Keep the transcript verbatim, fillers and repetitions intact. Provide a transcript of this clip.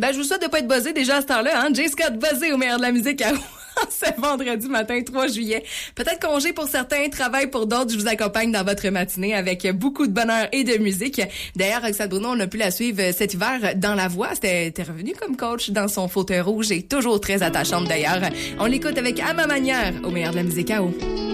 Ben, je vous souhaite de pas être buzzé déjà à cette heure-là, hein. J. Scott buzzé au meilleur de la musique à c'est vendredi matin, trois juillet. Peut-être congé pour certains, travail pour d'autres. Je vous accompagne dans votre matinée avec beaucoup de bonheur et de musique. D'ailleurs, Roxane Bruno, on a pu la suivre cet hiver dans La Voix. C'était, t'es revenue comme coach dans son fauteuil rouge et toujours très attachante d'ailleurs. On l'écoute avec À ma manière au meilleur de la musique à eau.